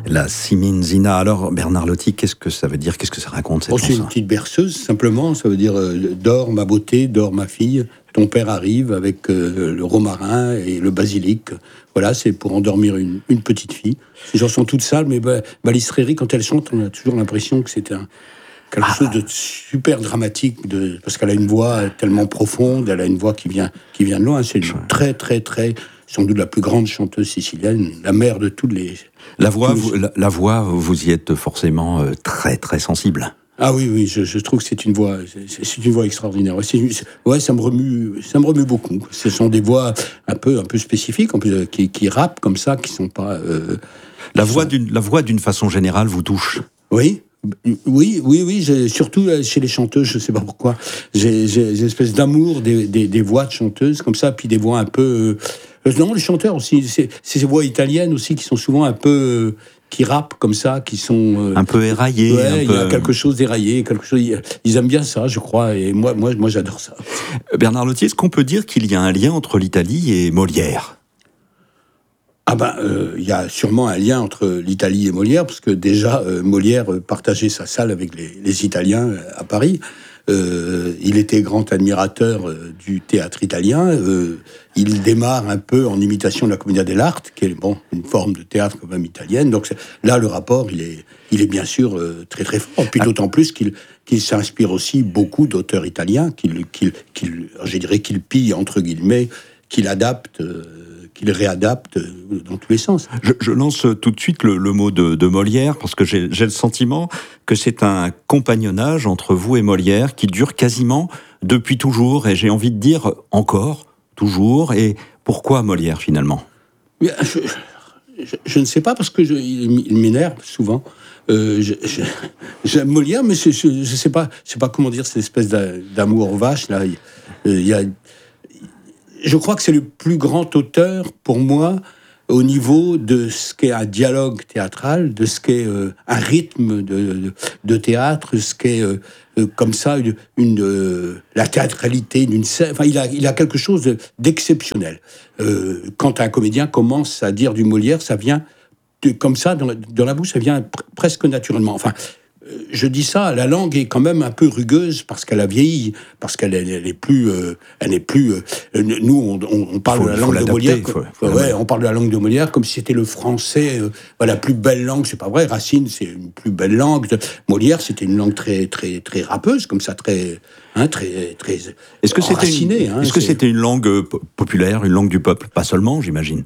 La Siminzina. Alors, Bernard Lotti, qu'est-ce que ça veut dire? Qu'est-ce que ça raconte, cette chanson? C'est une petite berceuse, simplement. Ça veut dire dors ma beauté, dors ma fille. Ton père arrive avec le romarin et le basilic. Voilà, c'est pour endormir une petite fille. Ces chansons toutes sales, mais Malice Réry, quand elle chante, on a toujours l'impression que c'est quelque chose de super dramatique, parce qu'elle a une voix tellement profonde, elle a une voix qui vient de loin. C'est une très, très, très, sans doute la plus grande chanteuse sicilienne, la mère de toutes les... La voix, vous y êtes forcément très, très sensible. Ah oui, je trouve que c'est une voix extraordinaire. Ça me remue beaucoup. Ce sont des voix un peu spécifiques, en plus, qui rappent comme ça, qui sont pas. La voix d'une façon générale vous touche. Oui. Surtout chez les chanteuses, je sais pas pourquoi. J'ai une espèce d'amour des voix de chanteuses comme ça, puis des voix un peu. Non, les chanteurs aussi. C'est ces voix italiennes aussi qui sont souvent un peu. Qui rappent comme ça, qui sont... un peu éraillés. Ouais, il y a quelque chose d'éraillé, ils aiment bien ça, je crois, et moi j'adore ça. Bernard Lotti, est-ce qu'on peut dire qu'il y a un lien entre l'Italie et Molière? Il y a sûrement un lien entre l'Italie et Molière, parce que déjà, Molière partageait sa salle avec les Italiens à Paris. Il était grand admirateur du théâtre italien. Il démarre un peu en imitation de la commedia dell'arte, qui est une forme de théâtre quand même italienne. Donc là, le rapport, il est bien sûr très très fort. Puis d'autant plus qu'il s'inspire aussi beaucoup d'auteurs italiens, je dirais qu'il pille entre guillemets, qu'il adapte. Qu'il réadapte dans tous les sens. Je lance tout de suite le mot de Molière, parce que j'ai le sentiment que c'est un compagnonnage entre vous et Molière qui dure quasiment depuis toujours, et j'ai envie de dire encore, toujours. Et pourquoi Molière, finalement? Je ne sais pas, parce que il m'énerve souvent. J'aime Molière, mais je sais pas comment dire, cette espèce d'amour vache, là. Je crois que c'est le plus grand auteur, pour moi, au niveau de ce qu'est un dialogue théâtral, de ce qu'est un rythme de théâtre, ce qu'est comme ça la théâtralité d'une scène. Enfin, il a quelque chose d'exceptionnel. Quand un comédien commence à dire du Molière, ça vient comme ça dans la bouche, ça vient presque naturellement. Enfin. Je dis ça, la langue est quand même un peu rugueuse parce qu'elle a vieilli, parce qu'elle n'est plus. Nous, on parle de la langue de Molière. On parle de la langue de Molière comme si c'était le français, la plus belle langue. C'est pas vrai. Racine, c'est une plus belle langue. Molière, c'était une langue très, très, très rappeuse, comme ça, très, très. Est-ce que c'était une langue populaire, une langue du peuple, pas seulement, j'imagine.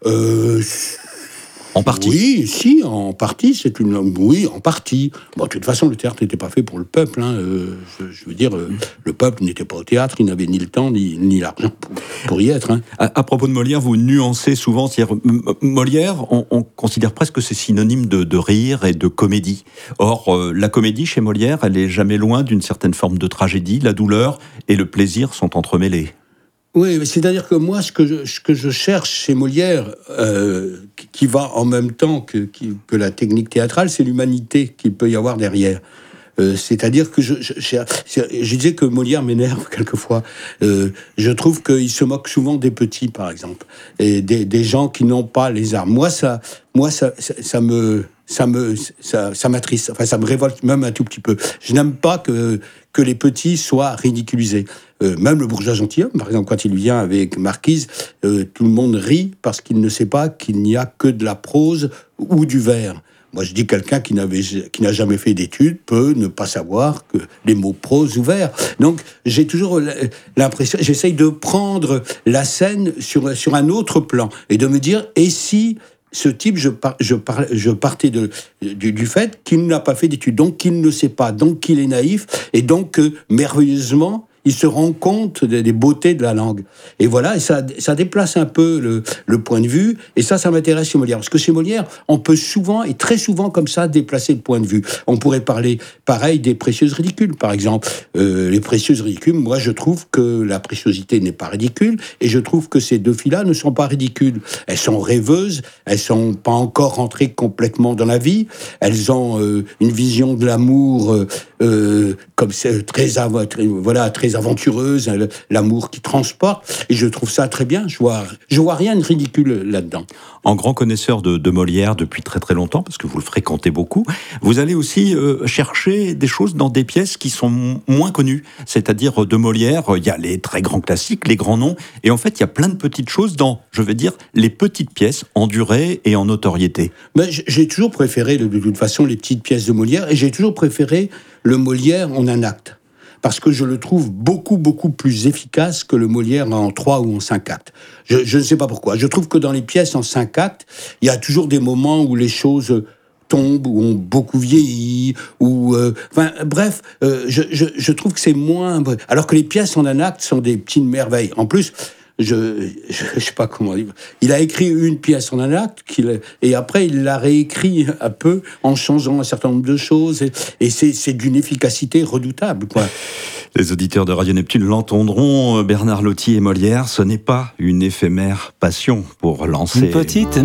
En partie. Oui, si, en partie, c'est une langue. Oui, en partie. Bon, de toute façon, le théâtre n'était pas fait pour le peuple. Je veux dire, le peuple n'était pas au théâtre, il n'avait ni le temps ni l'argent pour y être. À propos de Molière, vous nuancez souvent. C'est-à-dire, Molière, on considère presque que c'est synonyme de rire et de comédie. Or, la comédie chez Molière, elle est jamais loin d'une certaine forme de tragédie. La douleur et le plaisir sont entremêlés. Oui, c'est-à-dire que moi, ce que je cherche chez Molière, qui va en même temps que la technique théâtrale, c'est l'humanité qu'il peut y avoir derrière. C'est-à-dire que je disais que Molière m'énerve quelquefois. Je trouve qu'il se moque souvent des petits, par exemple, et des gens qui n'ont pas les armes. Moi, ça m'attriste. Enfin, ça me révolte même un tout petit peu. Je n'aime pas que les petits soient ridiculisés. Même le bourgeois gentilhomme, par exemple, quand il vient avec Marquise, tout le monde rit parce qu'il ne sait pas qu'il n'y a que de la prose ou du vers. Moi, je dis quelqu'un qui n'a jamais fait d'études peut ne pas savoir que les mots prose ou vers. Donc, j'ai toujours l'impression, j'essaye de prendre la scène sur un autre plan et de me dire, et si ce type, je partais du fait qu'il n'a pas fait d'études, donc qu'il ne sait pas, donc qu'il est naïf, et donc merveilleusement, il se rend compte des beautés de la langue. Et voilà, et ça déplace un peu le point de vue, et ça m'intéresse chez Molière. Parce que chez Molière, on peut souvent, et très souvent comme ça, déplacer le point de vue. On pourrait parler, pareil, des précieuses ridicules, par exemple. Les précieuses ridicules, moi, je trouve que la préciosité n'est pas ridicule, et je trouve que ces deux filles-là ne sont pas ridicules. Elles sont rêveuses, elles sont pas encore rentrées complètement dans la vie, elles ont une vision de l'amour comme c'est très aventureuses, l'amour qui transporte. Et je trouve ça très bien. Je vois rien de ridicule là-dedans. En grand connaisseur de Molière depuis très très longtemps, parce que vous le fréquentez beaucoup, vous allez aussi chercher des choses dans des pièces qui sont moins connues. C'est-à-dire de Molière, il y a les très grands classiques, les grands noms, et en fait il y a plein de petites choses dans, je vais dire, les petites pièces en durée et en notoriété. Mais j'ai toujours préféré, de toute façon, les petites pièces de Molière, et j'ai toujours préféré le Molière en un acte. Parce que je le trouve beaucoup, beaucoup plus efficace que le Molière en 3 ou en 5 actes. Je ne sais pas pourquoi. Je trouve que dans les pièces en 5 actes, il y a toujours des moments où les choses tombent, où ont beaucoup vieilli, je trouve que c'est moins... Alors que les pièces en un acte sont des petites merveilles. En plus, je sais pas comment dire. Il a écrit une pièce en un acte, et après il l'a réécrit un peu en changeant un certain nombre de choses, et c'est d'une efficacité redoutable, quoi. Les auditeurs de Radio Neptune l'entendront, Bernard Lotier et Molière, ce n'est pas une éphémère passion pour lancer... Une petite